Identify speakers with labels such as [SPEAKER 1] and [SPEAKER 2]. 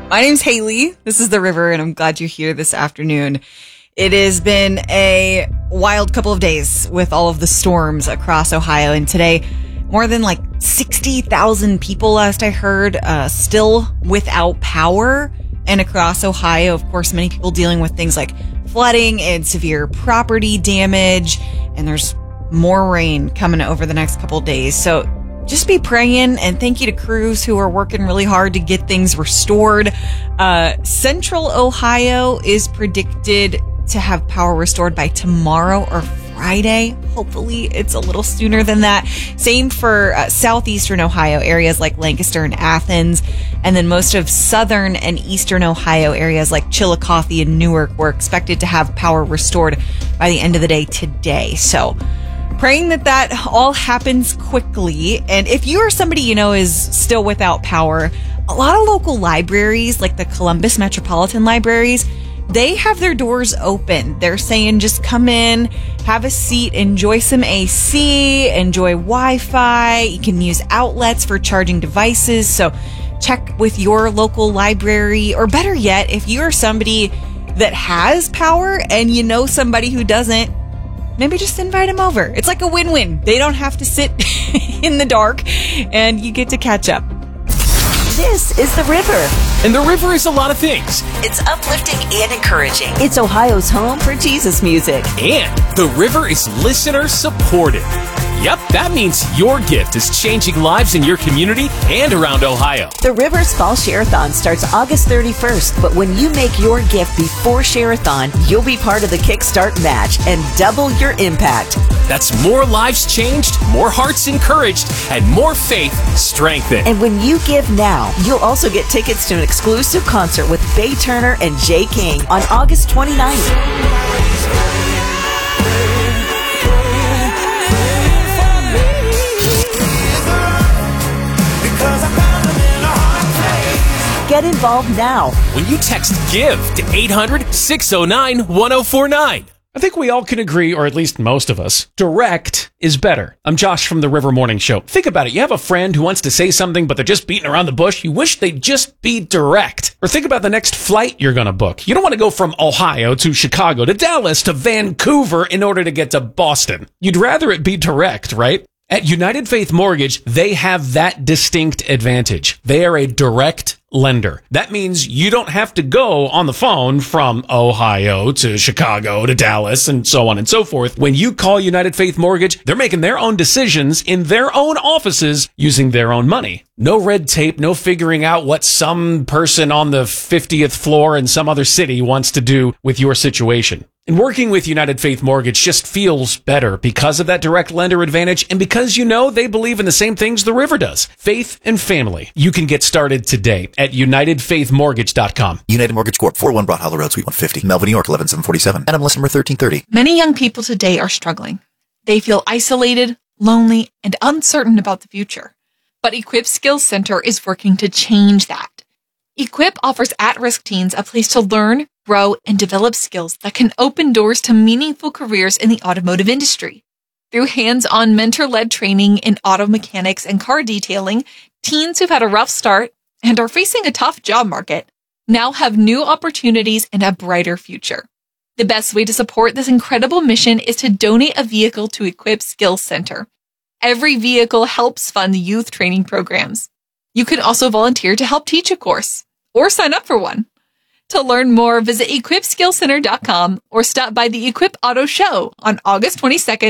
[SPEAKER 1] My name's Haley. This is The River, and I'm glad you're here this afternoon. It has been a wild couple of days with all of the storms across Ohio, and today, more than 60,000 people, last I heard, still without power. And across Ohio, of course, many people dealing with things like flooding and severe property damage, and there's more rain coming over the next couple of days. So just be praying, and thank you to crews who are working really hard to get things restored. Central Ohio is predicted to have power restored by tomorrow or Friday. Hopefully it's a little sooner than that. Same for southeastern Ohio, areas like Lancaster and Athens. And then most of southern and eastern Ohio areas like Chillicothe and Newark were expected to have power restored by the end of the day today. So praying that all happens quickly. And if you are somebody you know is still without power, a lot of local libraries, like the Columbus Metropolitan Libraries, they have their doors open. They're saying just come in, have a seat, enjoy some AC, enjoy Wi-Fi. You can use outlets for charging devices. So check with your local library, or better yet, if you're somebody that has power and you know somebody who doesn't, maybe just invite them over. It's like a win-win. They don't have to sit in the dark, and you get to catch up.
[SPEAKER 2] This is The River.
[SPEAKER 3] And The River is a lot of things.
[SPEAKER 2] It's uplifting and encouraging. It's Ohio's home for Jesus music.
[SPEAKER 3] And The River is listener supported. Yep, that means your gift is changing lives in your community and around Ohio.
[SPEAKER 2] The River's Fall Share-a-thon starts August 31st, but when you make your gift before Share-a-thon, you'll be part of the Kickstart match and double your impact.
[SPEAKER 3] That's more lives changed, more hearts encouraged, and more faith strengthened.
[SPEAKER 2] And when you give now, you'll also get tickets to an exclusive concert with Faye Turner and Jay King on August 29th. Get involved now
[SPEAKER 3] when you text GIVE to 800-609-1049.
[SPEAKER 4] I think we all can agree, or at least most of us, direct is better. I'm Josh from the River Morning Show. Think about it. You have a friend who wants to say something, but they're just beating around the bush. You wish they'd just be direct. Or think about the next flight you're going to book. You don't want to go from Ohio to Chicago to Dallas to Vancouver in order to get to Boston. You'd rather it be direct, right? At United Faith Mortgage, they have that distinct advantage. They are a direct lender. That means you don't have to go on the phone from Ohio to Chicago to Dallas and so on and so forth. When you call United Faith Mortgage, they're making their own decisions in their own offices using their own money. No red tape, no figuring out what some person on the 50th floor in some other city wants to do with your situation. And working with United Faith Mortgage just feels better because of that direct lender advantage, and because you know they believe in the same things the River does. Faith and family. You can get started today at UnitedFaithMortgage.com.
[SPEAKER 5] United Mortgage Corp. 401 Broad Hollow Road, Suite 150, Melville, New York, 11747. NMLS number 1330.
[SPEAKER 6] Many young people today are struggling. They feel isolated, lonely, and uncertain about the future. But Equip Skills Center is working to change that. Equip offers at-risk teens a place to learn, grow, and develop skills that can open doors to meaningful careers in the automotive industry. Through hands-on mentor-led training in auto mechanics and car detailing, teens who've had a rough start and are facing a tough job market now have new opportunities and a brighter future. The best way to support this incredible mission is to donate a vehicle to Equip Skills Center. Every vehicle helps fund youth training programs. You can also volunteer to help teach a course or sign up for one. To learn more, visit equipskillcenter.com or stop by the Equip Auto Show on August 22nd